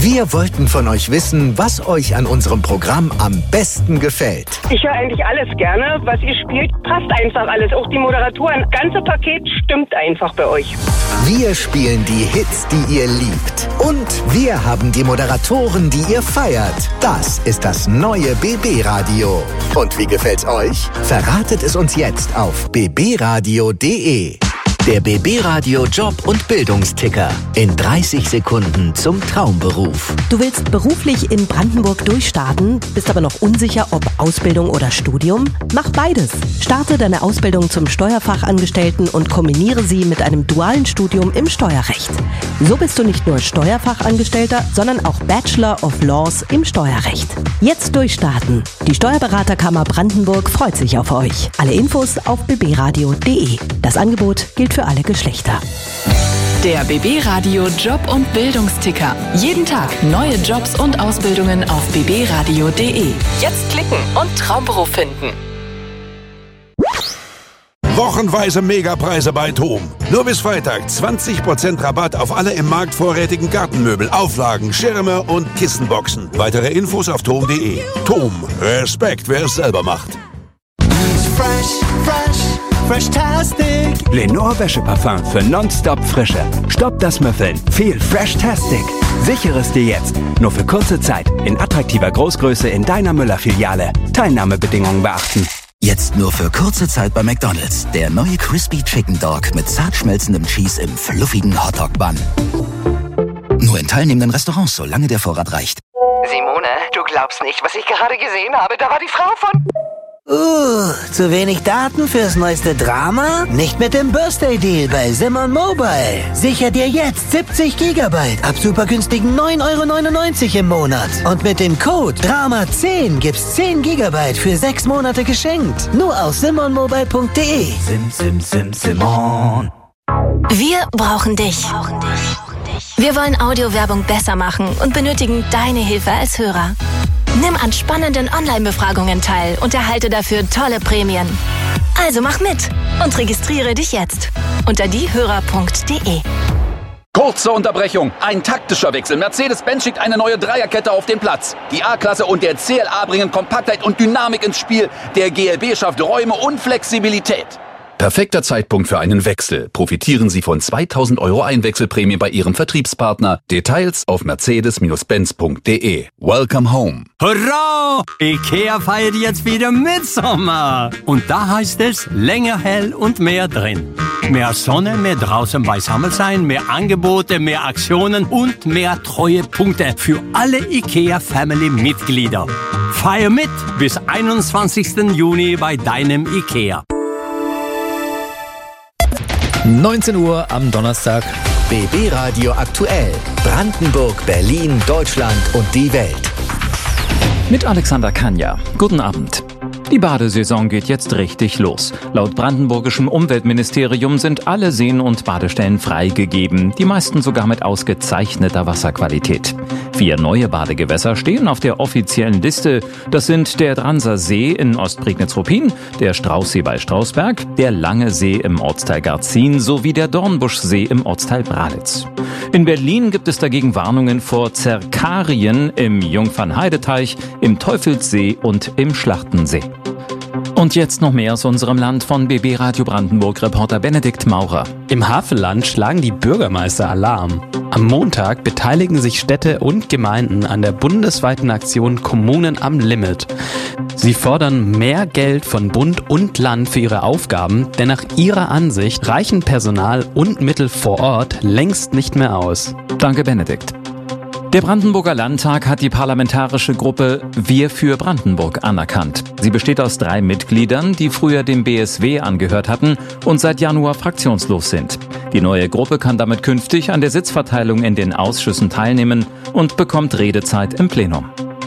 Wir wollten von euch wissen, was euch an unserem Programm am besten gefällt. Ich höre eigentlich alles gerne. Was ihr spielt, passt einfach alles. Auch die Moderatoren. Das ganze Paket stimmt einfach bei euch. Wir spielen die Hits, die ihr liebt. Und wir haben die Moderatoren, die ihr feiert. Das ist das neue BB-Radio. Und wie gefällt's euch? Verratet es uns jetzt auf bbradio.de. Der BB-Radio Job- und Bildungsticker. In 30 Sekunden zum Traumberuf. Du willst beruflich in Brandenburg durchstarten, bist aber noch unsicher, ob Ausbildung oder Studium? Mach beides. Starte deine Ausbildung zum Steuerfachangestellten und kombiniere sie mit einem dualen Studium im Steuerrecht. So bist du nicht nur Steuerfachangestellter, sondern auch Bachelor of Laws im Steuerrecht. Jetzt durchstarten. Die Steuerberaterkammer Brandenburg freut sich auf euch. Alle Infos auf bbradio.de. Das Angebot gilt für alle Geschlechter. Der BB-Radio Job- und Bildungsticker. Jeden Tag neue Jobs und Ausbildungen auf bbradio.de. Jetzt klicken und Traumberuf finden. Wochenweise Megapreise bei TOM. Nur bis Freitag 20% Rabatt auf alle im Markt vorrätigen Gartenmöbel, Auflagen, Schirme und Kissenboxen. Weitere Infos auf tom.de. TOM. Respekt, wer es selber macht. Fresh-tastic. Lenore Wäscheparfum für nonstop Frische. Stopp das Müffeln. Viel Fresh-tastic. Sichere es dir jetzt. Nur für kurze Zeit. In attraktiver Großgröße in deiner Müller-Filiale. Teilnahmebedingungen beachten. Jetzt nur für kurze Zeit bei McDonald's. Der neue Crispy Chicken Dog mit zart schmelzendem Cheese im fluffigen Hotdog-Bun. Nur in teilnehmenden Restaurants, solange der Vorrat reicht. Simone, du glaubst nicht, was ich gerade gesehen habe. Da war die Frau von... Zu wenig Daten fürs neueste Drama? Nicht mit dem Birthday Deal bei Simon Mobile. Sicher dir jetzt 70 GB ab super günstigen 9,99 € im Monat. Und mit dem Code DRAMA10 gibt's 10 GB für 6 Monate geschenkt. Nur auf simonmobile.de. Simon. Wir brauchen dich. Wir wollen Audiowerbung besser machen und benötigen deine Hilfe als Hörer. Nimm an spannenden Online-Befragungen teil und erhalte dafür tolle Prämien. Also mach mit und registriere dich jetzt unter diehörer.de. Kurze Unterbrechung, ein taktischer Wechsel. Mercedes-Benz schickt eine neue Dreierkette auf den Platz. Die A-Klasse und der CLA bringen Kompaktheit und Dynamik ins Spiel. Der GLB schafft Räume und Flexibilität. Perfekter Zeitpunkt für einen Wechsel. Profitieren Sie von 2.000 € Einwechselprämie bei Ihrem Vertriebspartner. Details auf mercedes-benz.de. Welcome home. Hurra! IKEA feiert jetzt wieder Mitsommer. Und da heißt es länger hell und mehr drin. Mehr Sonne, mehr draußen beisammen sein, mehr Angebote, mehr Aktionen und mehr Treuepunkte für alle IKEA-Family-Mitglieder. Feier mit bis 21. Juni bei deinem IKEA. 19 Uhr am Donnerstag. BB Radio aktuell. Brandenburg, Berlin, Deutschland und die Welt. Mit Alexander Kanja. Guten Abend. Die Badesaison geht jetzt richtig los. Laut brandenburgischem Umweltministerium sind alle Seen und Badestellen freigegeben, die meisten sogar mit ausgezeichneter Wasserqualität. 4 neue Badegewässer stehen auf der offiziellen Liste. Das sind der Dranser See in Ostprignitz-Ruppin, der Straußsee bei Strausberg, der Lange See im Ortsteil Garzin sowie der Dornbuschsee im Ortsteil Bralitz. In Berlin gibt es dagegen Warnungen vor Zerkarien im Jungfernheideteich, im Teufelssee und im Schlachtensee. Und jetzt noch mehr aus unserem Land von BB Radio Brandenburg-Reporter Benedikt Maurer. Im Havelland schlagen die Bürgermeister Alarm. Am Montag beteiligen sich Städte und Gemeinden an der bundesweiten Aktion Kommunen am Limit. Sie fordern mehr Geld von Bund und Land für ihre Aufgaben, denn nach ihrer Ansicht reichen Personal und Mittel vor Ort längst nicht mehr aus. Danke, Benedikt. Der Brandenburger Landtag hat die parlamentarische Gruppe Wir für Brandenburg anerkannt. Sie besteht aus 3 Mitgliedern, die früher dem BSW angehört hatten und seit Januar fraktionslos sind. Die neue Gruppe kann damit künftig an der Sitzverteilung in den Ausschüssen teilnehmen und bekommt Redezeit im Plenum.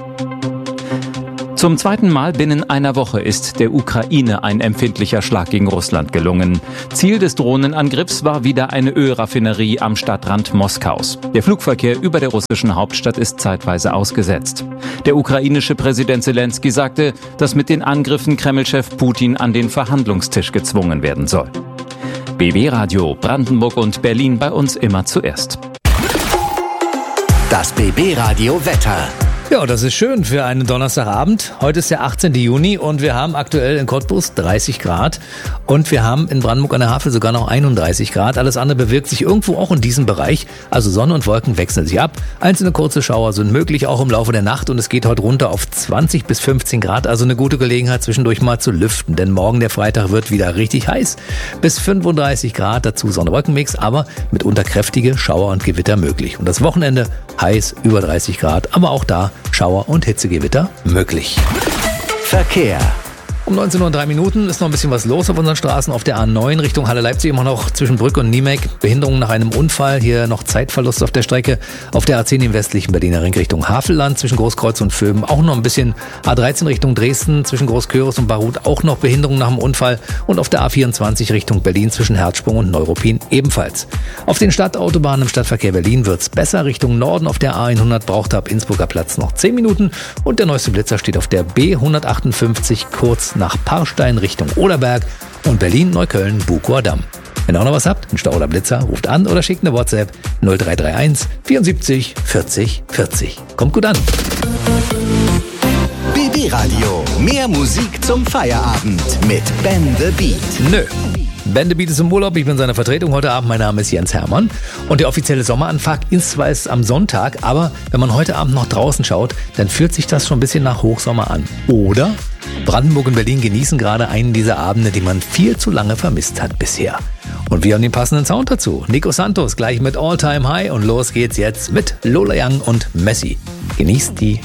Zum 2. Mal binnen einer Woche ist der Ukraine ein empfindlicher Schlag gegen Russland gelungen. Ziel des Drohnenangriffs war wieder eine Ölraffinerie am Stadtrand Moskaus. Der Flugverkehr über der russischen Hauptstadt ist zeitweise ausgesetzt. Der ukrainische Präsident Zelensky sagte, dass mit den Angriffen Kreml-Chef Putin an den Verhandlungstisch gezwungen werden soll. BB Radio Brandenburg und Berlin bei uns immer zuerst. Das BB-Radio Wetter. Ja, das ist schön für einen Donnerstagabend. Heute ist der 18. Juni und wir haben aktuell in Cottbus 30 Grad und wir haben in Brandenburg an der Havel sogar noch 31 Grad. Alles andere bewirkt sich irgendwo auch in diesem Bereich. Also Sonne und Wolken wechseln sich ab. Einzelne kurze Schauer sind möglich, auch im Laufe der Nacht, und es geht heute runter auf 20 bis 15 Grad. Also eine gute Gelegenheit, zwischendurch mal zu lüften, denn morgen der Freitag wird wieder richtig heiß. Bis 35 Grad, dazu Sonne-Wolken-Mix, aber mitunter kräftige Schauer und Gewitter möglich. Und das Wochenende heiß, über 30 Grad, aber auch da Schauer und Hitzegewitter möglich. Verkehr. Um 19:03 Uhr ist noch ein bisschen was los auf unseren Straßen. Auf der A9 Richtung Halle-Leipzig immer noch zwischen Brück und Niemek. Behinderung nach einem Unfall. Hier noch Zeitverlust auf der Strecke. Auf der A10 im westlichen Berliner Ring Richtung Havelland zwischen Großkreuz und Vöben. Auch noch ein bisschen A13 Richtung Dresden zwischen Großköris und Barut. Auch noch Behinderung nach einem Unfall. Und auf der A24 Richtung Berlin zwischen Herzsprung und Neuruppin ebenfalls. Auf den Stadtautobahnen im Stadtverkehr Berlin wird's besser. Richtung Norden auf der A100 braucht ab Innsbrucker Platz noch 10 Minuten. Und der neueste Blitzer steht auf der B158 kurz nach Parstein Richtung Oderberg und Berlin-Neukölln Bukower Damm. Wenn ihr auch noch was habt, ein Stau oder Blitzer, ruft an oder schickt eine WhatsApp 0331 74 40 40. Kommt gut an. BB Radio. Mehr Musik zum Feierabend mit Ben the Beat. Nö. Ben the Beat ist im Urlaub, ich bin seine Vertretung heute Abend. Mein Name ist Jens Hermann und der offizielle Sommeranfang ist zwar am Sonntag, aber wenn man heute Abend noch draußen schaut, dann fühlt sich das schon ein bisschen nach Hochsommer an. Oder Brandenburg und Berlin genießen gerade einen dieser Abende, die man viel zu lange vermisst hat bisher. Und wir haben den passenden Sound dazu. Nico Santos gleich mit All Time High und los geht's jetzt mit Lola Young und Messi. Genießt die